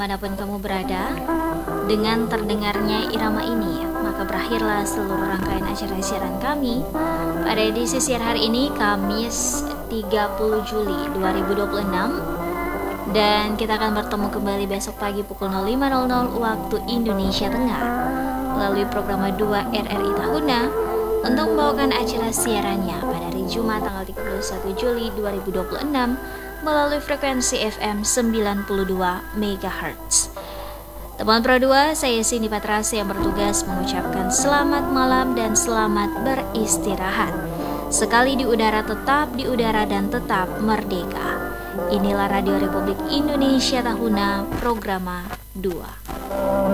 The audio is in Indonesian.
Manapun kamu berada, dengan terdengarnya irama ini, maka berakhirlah seluruh rangkaian acara siaran kami pada edisi siar hari ini, Kamis 30 Juli 2026. Dan kita akan bertemu kembali besok pagi pukul 05.00 waktu Indonesia Tengah melalui program 2 RRI Tahuna untuk membawakan acara siarannya pada hari Jumat tanggal 31 Juli 2026 melalui frekuensi FM 92 MHz. Teman Pro 2, saya Cindy Patrasi yang bertugas mengucapkan selamat malam dan selamat beristirahat. Sekali di udara, tetap di udara dan tetap merdeka. Inilah Radio Republik Indonesia Tahuna, Programa 2.